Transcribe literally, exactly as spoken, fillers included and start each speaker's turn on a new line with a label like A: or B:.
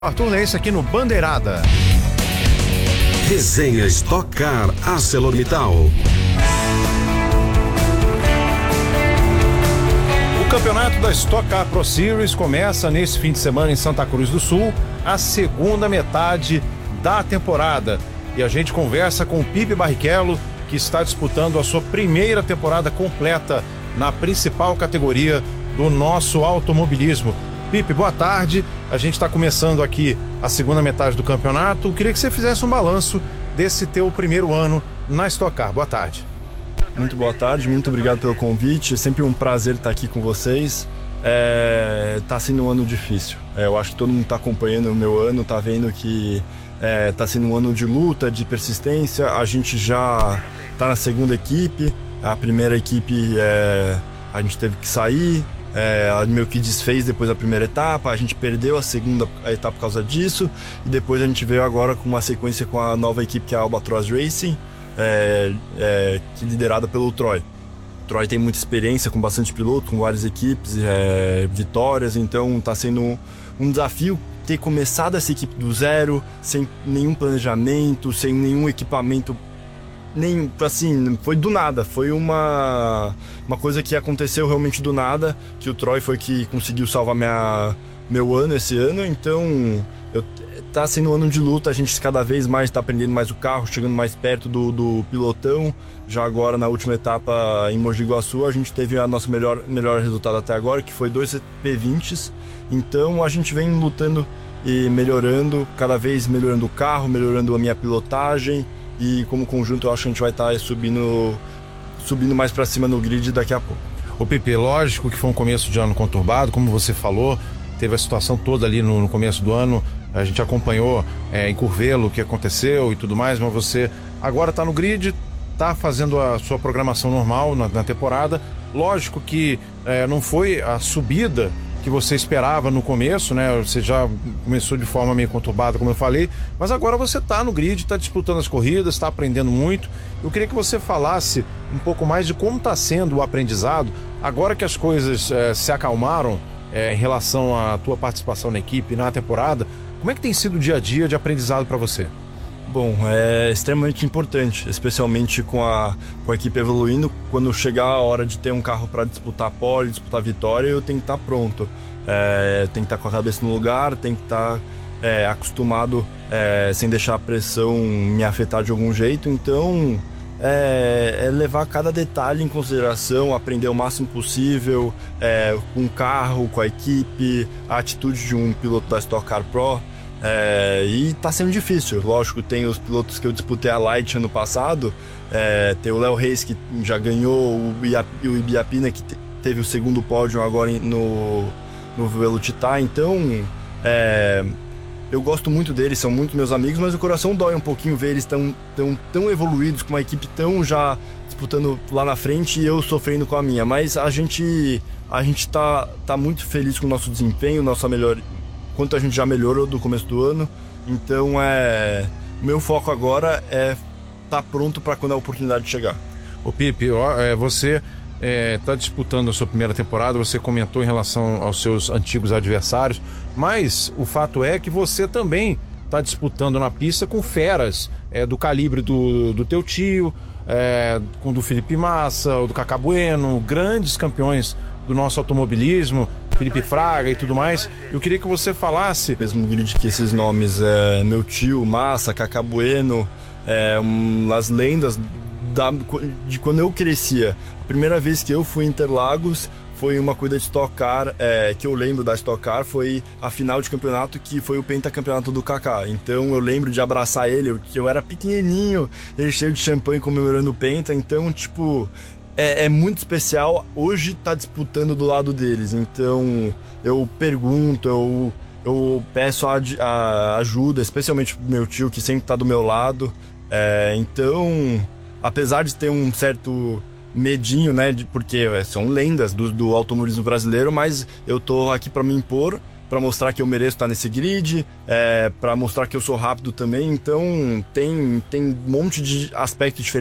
A: Arthur Lenço aqui no Bandeirada.
B: Resenha Stock Car ArcelorMittal.
A: O campeonato da Stock Car Pro Series começa nesse fim de semana em Santa Cruz do Sul, a segunda metade da temporada. E a gente conversa com o Pipe Barrichello, que está disputando a sua primeira temporada completa na principal categoria do nosso automobilismo. Pipe, boa tarde. A gente está começando aqui a segunda metade do campeonato. Eu queria que você fizesse um balanço desse teu primeiro ano na Stock Car. Boa tarde.
C: Muito boa tarde, muito obrigado pelo convite. É sempre um prazer estar aqui com vocês. É, tá sendo um ano difícil. É, eu acho que todo mundo está acompanhando o meu ano, tá vendo que é, tá sendo um ano de luta, de persistência. A gente já tá na segunda equipe. A primeira equipe é, a gente teve que sair. É, ela meio que desfez depois da primeira etapa, a gente perdeu a segunda etapa por causa disso, e depois a gente veio agora com uma sequência com a nova equipe que é a Albatross Racing, é, é, liderada pelo Troy. O Troy tem muita experiência com bastante piloto, com várias equipes, é, vitórias, então está sendo um desafio ter começado essa equipe do zero, sem nenhum planejamento, sem nenhum equipamento. Nem, assim, foi do nada, foi uma, uma coisa que aconteceu realmente do nada, que o Troy foi que conseguiu salvar minha, meu ano esse ano, então eu, tá sendo um ano de luta, a gente cada vez mais está aprendendo mais o carro, chegando mais perto do, do pilotão. Já agora na última etapa em Mogi Guaçu a gente teve a nosso melhor, melhor resultado até agora, que foi dois P vinte, então a gente vem lutando e melhorando, cada vez melhorando o carro, melhorando a minha pilotagem. E como conjunto eu acho que a gente vai estar subindo, subindo mais para cima no grid daqui a pouco.
A: O Pipe, lógico que foi um começo de ano conturbado, como você falou, teve a situação toda ali no, no começo do ano, a gente acompanhou é, em Curvelo o que aconteceu e tudo mais, mas você agora está no grid, está fazendo a sua programação normal na, na temporada. Lógico que é, não foi a subida que você esperava no começo, né? Você já começou de forma meio conturbada, como eu falei, mas agora você está no grid, está disputando as corridas, está aprendendo muito. Eu queria que você falasse um pouco mais de como está sendo o aprendizado, agora que as coisas é, se acalmaram é, em relação à tua participação na equipe, na temporada. Como é que tem sido o dia a dia de aprendizado para você?
C: Bom, é extremamente importante, especialmente com a, com a equipe evoluindo. Quando chegar a hora de ter um carro para disputar a pole, disputar a vitória, eu tenho que estar pronto. É, tenho que estar com a cabeça no lugar, tenho que estar é, acostumado, é, sem deixar a pressão me afetar de algum jeito. Então, é, é levar cada detalhe em consideração, aprender o máximo possível é, com o carro, com a equipe, a atitude de um piloto da Stock Car Pro. É, e tá sendo difícil, lógico, tem os pilotos que eu disputei a Light ano passado, é, tem o Léo Reis que já ganhou, o, Ia, o Ibiapina que te, teve o segundo pódio agora no, no Velocitar, então é, eu gosto muito deles, são muito meus amigos, mas o coração dói um pouquinho ver eles tão, tão, tão evoluídos, com uma equipe tão já disputando lá na frente e eu sofrendo com a minha, mas a gente, a gente tá, tá muito feliz com o nosso desempenho, nossa melhor... quanto a gente já melhorou do começo do ano, então é meu foco agora é estar tá pronto para quando a oportunidade chegar.
A: O Pipe, você está é, disputando a sua primeira temporada, você comentou em relação aos seus antigos adversários, mas o fato é que você também está disputando na pista com feras é, do calibre do, do teu tio, é, com do Felipe Massa, o do Cacá Bueno, grandes campeões do nosso automobilismo, Felipe Fraga e tudo mais. Eu queria que você falasse...
C: Mesmo grid que esses nomes, é, meu tio, Massa, Cacá Bueno, é, um, as lendas da, de quando eu crescia. A primeira vez que eu fui em Interlagos foi uma corrida de Stock Car, é, que eu lembro da Stock Car, foi a final de campeonato, que foi o pentacampeonato do Cacá. Então eu lembro de abraçar ele, eu, eu era pequenininho, ele cheio de champanhe comemorando o penta, então tipo... É, é muito especial, hoje tá disputando do lado deles, então eu pergunto, eu, eu peço a, a ajuda, especialmente pro meu tio que sempre tá do meu lado, é, então apesar de ter um certo medinho, né, de, porque são lendas do, do automobilismo brasileiro, mas eu tô aqui para me impor, para mostrar que eu mereço estar nesse grid, é, para mostrar que eu sou rápido também, então tem, tem um monte de aspectos diferentes.